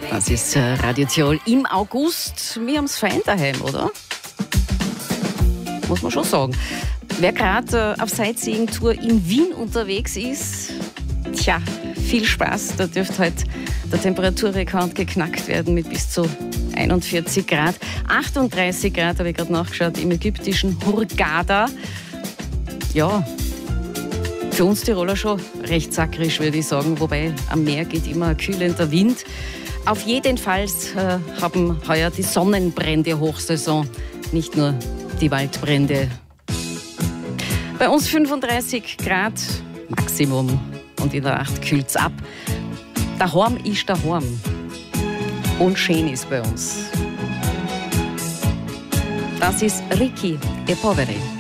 Das ist Radio Tirol im August. Wir haben es fein daheim, oder? Muss man schon sagen. Wer gerade auf Sightseeing-Tour in Wien unterwegs ist, tja, viel Spaß. Da dürfte heute der Temperaturrekord geknackt werden mit bis zu 41 Grad. 38 Grad habe ich gerade nachgeschaut im ägyptischen Hurghada. Ja, für uns Tiroler schon recht sackrisch, würde ich sagen. Wobei am Meer geht immer ein kühlender Wind. Auf jeden Fall haben heuer die Sonnenbrände Hochsaison, nicht nur die Waldbrände. Bei uns 35 Grad Maximum und in der Nacht kühlt's ab. Daheim ist daheim. Und schön ist bei uns. Das ist Ricky e Poveri.